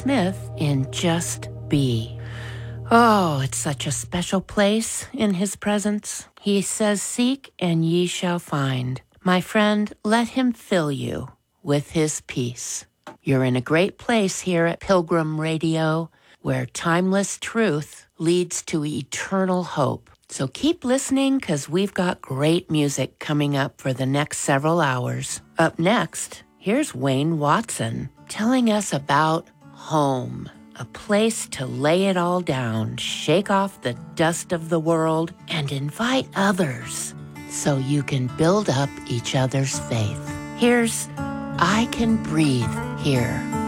Smith in Just Be. Oh, it's such a special place in his presence. He says, "Seek and ye shall find. My friend, let him fill you with his peace." You're in a great place here at Pilgrim Radio, where timeless truth leads to eternal hope. So keep listening, because we've got great music coming up for the next several hours. Up next, here's Wayne Watson telling us about home, a place to lay it all down, shake off the dust of the world, and invite others so you can build up each other's faith. Here's I Can Breathe Here.